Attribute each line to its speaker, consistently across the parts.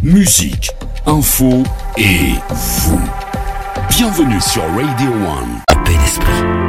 Speaker 1: musique, info et vous. Bienvenue sur Radio One. Paix d'esprit.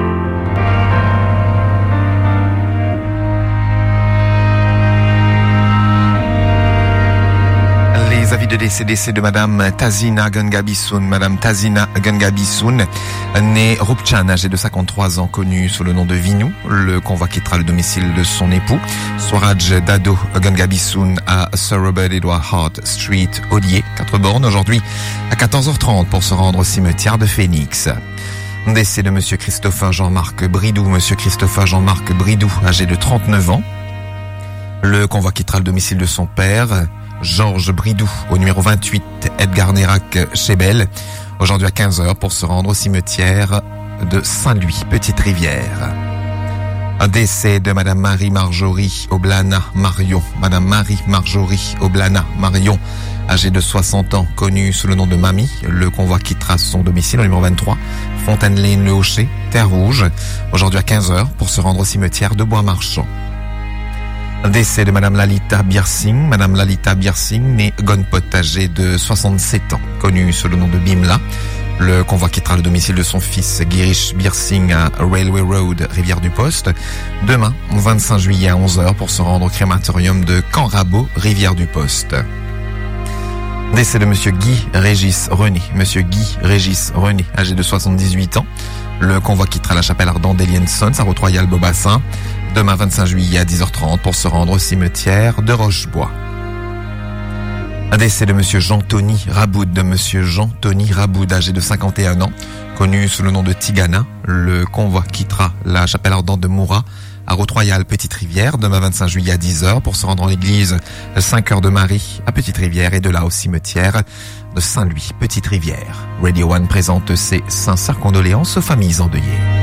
Speaker 2: Les avis de décès de Madame Tazina Gengabissoun. Madame Tazina Gengabissoun, née Rupchan, âgée de 53 ans, connue sous le nom de Vinou. Le convoi quittera le domicile de son époux, Swaraj Dado Gengabissoun, à Sir Robert Edward Hart Street, Audier, 4 bornes, aujourd'hui à 14h30 pour se rendre au cimetière de Phoenix. Décès de Monsieur Christopher Jean-Marc Bridou. Monsieur Christopher Jean-Marc Bridou, âgé de 39 ans. Le convoi quittera le domicile de son père, Georges Bridou, au numéro 28, Edgar Nérac, Chébel, aujourd'hui à 15h pour se rendre au cimetière de Saint-Louis, Petite-Rivière. Un décès de Madame Marie-Marjorie Oblana Marion. Madame Marie-Marjorie Oblana Marion, âgée de 60 ans, connue sous le nom de Mamie. Le convoi quittera son domicile au numéro 23, Fontaine-Lane-le-Hocher, Terre-Rouge, aujourd'hui à 15h pour se rendre au cimetière de Bois-Marchand. Décès de Madame Lalita Birsing. Madame Lalita Birsing, née Gonpot, âgée de 67 ans, connue sous le nom de Bimla. Le convoi quittera le domicile de son fils Girish Birsing à Railway Road, Rivière-du-Post, demain, 25 juillet à 11h pour se rendre au crématorium de Camp-Rabot, Rivière-du-Post. Décès de Monsieur Guy Régis René. Monsieur Guy Régis René, âgé de 78 ans. Le convoi quittera la chapelle ardente d'Elienson, à Route-Royale-Beaubassin, demain 25 juillet à 10h30 pour se rendre au cimetière de Rochebois. Un décès de Monsieur Jean-Tony Raboud. De Monsieur Jean-Tony Raboud, âgé de 51 ans, connu sous le nom de Tigana. Le convoi quittera la chapelle ardente de Moura à Route-Royale, Petite-Rivière, demain 25 juillet à 10h pour se rendre en l'église Saint-Cœur-de-Marie à Petite-Rivière et de là au cimetière de Saint-Louis, Petite-Rivière. Radio One présente ses sincères condoléances aux familles endeuillées.